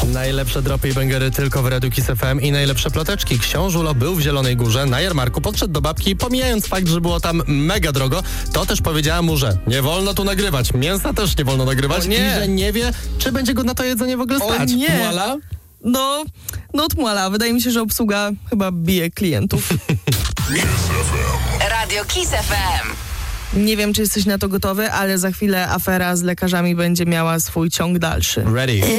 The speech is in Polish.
Najlepsze dropy i bęgery tylko w Radiu Kiss FM i najlepsze ploteczki. Książulo był w Zielonej Górze na jarmarku, podszedł do babki, pomijając fakt, że było tam mega drogo, to też powiedziała mu, że nie wolno tu nagrywać, mięsa też nie wolno nagrywać i że nie wie, czy będzie go na to jedzenie w ogóle stać. O nie! Muala? No tmuala. Wydaje mi się, że obsługa chyba bije klientów. Radio Kiss FM. Nie wiem, czy jesteś na to gotowy, ale za chwilę afera z lekarzami będzie miała swój ciąg dalszy. Ready.